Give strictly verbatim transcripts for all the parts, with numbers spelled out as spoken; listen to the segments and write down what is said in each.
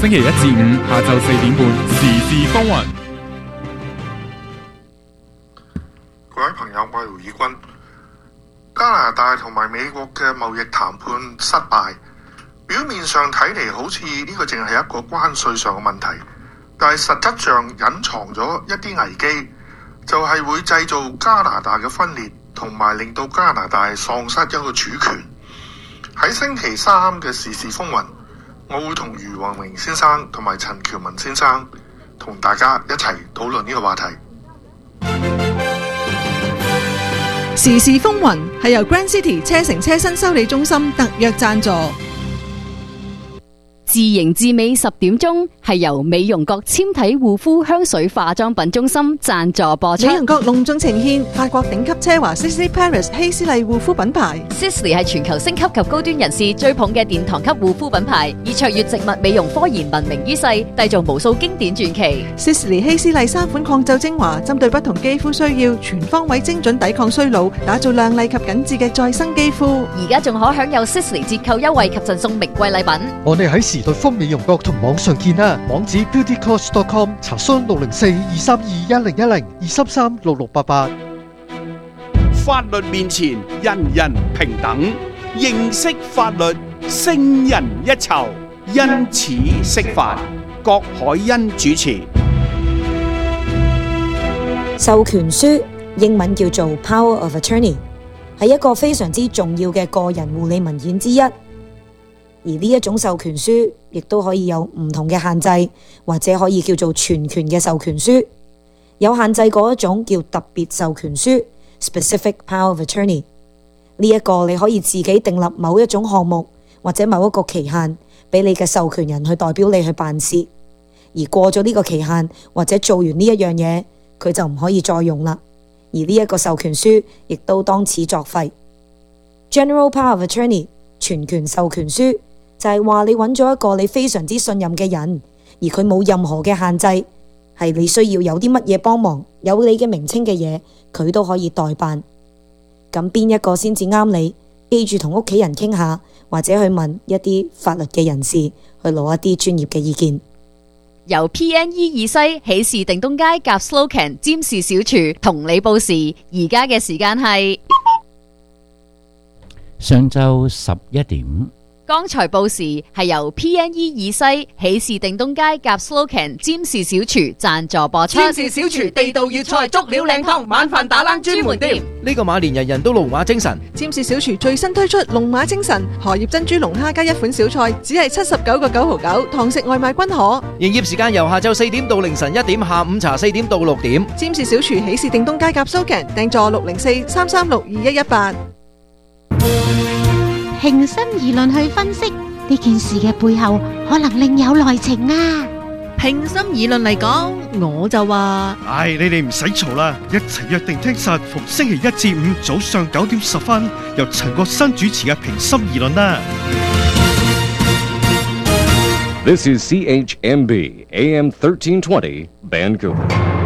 星期一至五下晝四點半，時事風雲。 各位朋友，我係胡以軍。加拿大同埋美國嘅貿易談判失敗，表面上睇嚟好似呢個淨係一個關稅上嘅問題，但係實質上隱藏咗一啲危機，就係會製造加拿大嘅分裂，同埋令到加拿大喪失一個主權。喺星期三嘅時事風雲，我會同余宏明先生同埋陳喬文先生同大家一齊討論呢個話題。 時事風雲係由 Grand City 車城車身修理中心特約贊助。 自營至美十點鐘係由美容國纖體護膚香水化妝品中心贊助播出。 美容國隆重呈獻法國頂級奢華 Sisley Paris 希斯麗護膚品牌。 Sisley 係全球星級及高端人士追捧嘅殿堂級護膚品牌，以卓越植物美容科研聞名於世，締造無數經典傳奇。 Sisley 希斯麗三款抗皺精華，針對不同肌膚需要，全方位精準抵抗衰老，打造亮麗及緊緻嘅再生肌膚。 而家仲可享有 Sisley 折扣優惠及贈送名貴禮品。 我哋喺時代豐美容國同網上見啦，網址 beauty cost dot com， 查詢六零四二三二一零一零二三三六六八八。 法律面前人人平等，認識法律勝人一籌，因此釋法。郭海欣主持。 授權書英文叫做 Power of Attorney， 係一個非常之重要嘅個人護理文件之一。而呢一種授權書亦都可以有唔同嘅限制，或者可以叫做全權嘅授權書。有限制嗰一種叫特別授權書 Specific Power of Attorney。呢一個你可以自己訂立某一種項目或者某一個期限，俾你嘅授權人去代表你去辦事。而過咗呢個期限或者做完呢一樣嘢，佢就唔可以再用啦。而呢一個授權書亦都當此作廢。General Power of Attorney 全權授權書就係話你揾咗一個你非常之信任嘅人，而佢冇任何嘅限制，係你需要有啲乜嘢幫忙，有你嘅名稱嘅嘢，佢都可以代辦。咁邊一個先至啱你？記住同屋企人傾下，或者去問一啲法律嘅人士，去攞一啲專業嘅意見。 由 P N E 以西喜事定東街夾 Slocan 占士小廚同你報時，而家嘅時間係上晝十一點。 剛才報時係由 P N E 以西喜事定東街夾 Slocan 占士小廚贊助播出。 占士小廚地道粵菜足料靚湯，晚飯打冷專門店。 呢個馬年人人都龍馬精神。 占士小廚最新推出龍馬精神荷葉珍珠龍蝦加一款小菜，只係七十九個九毫九，堂食外賣均可。 營業時間由下晝四點到凌晨一點，下午茶四點到六點。 占士小廚喜事定東街夾 Slocan， 訂座六零四三三六二一一八。 平心而論去分析呢件事嘅背後，可能另有內情啊！ 平心而論嚟講，我就話： 唉，你哋唔使嘈啦，一齊約定聽實逢星期一至五早上九點十分，由陳國新主持嘅平心而論啦。 This is C H M B A M thirteen twenty Vancouver。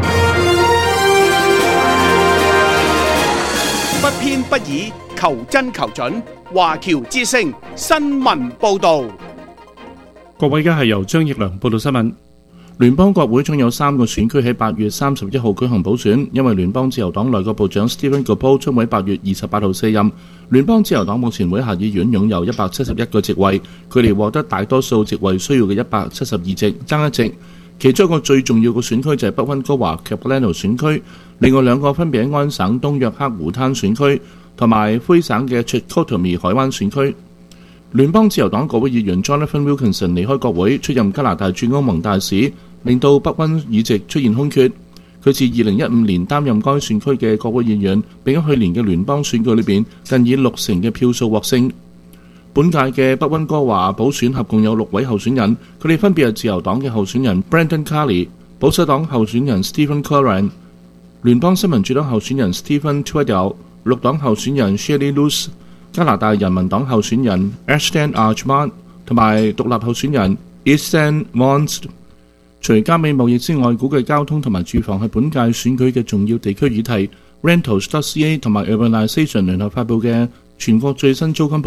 不偏不倚，求真求準。華僑之聲新聞報道。 各位，而家係由張奕良報道新聞。聯邦國會將有三個選區喺八月三十一號舉行補選，因為聯邦自由黨內閣部長 Stephen Guilbeault 將喺八月二十八號卸任。聯邦自由黨目前會下議院擁有一百七十一個席位，距離獲得大多數席位需要嘅一百七十二席爭一席。其中一個最重要嘅選區就係北溫哥華 Capilano 選區，另外兩個分別喺安省東約克湖灘選區同埋魁省嘅 Chicoutimi 海灣選區。聯邦自由黨國會議員 Jonathan Wilkinson 離開國會，出任加拿大駐歐盟大使，令到北溫議席出現空缺。佢自二零一五年擔任該選區嘅國會議員，並喺去年嘅聯邦選舉裏邊近以六成嘅票數獲勝。本屆嘅北溫哥華補選合共有六位候選人，佢哋分別係自由黨嘅候選人 Brandon Carley、保守黨候選人 Stephen Curran、聯邦新民主黨候選人 Stephen Tweddell、綠黨候選人 Shelley Luce、加拿大人民黨候選人 Ashton Archman 同埋獨立候選人 Ethan Mons。除加美貿易之外，估計交通同埋住房係本屆選舉嘅重要地區議題。Rentals dot C A 同埋 Urbanization 聯合發布嘅全國最新租金